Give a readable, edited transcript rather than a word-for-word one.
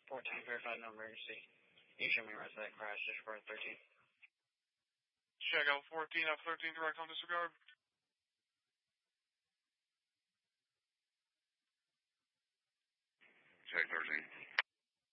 14, verified no emergency. You show me rest of that crash, disregard 13. Check out 14, F13, direct on disregard. Check 13.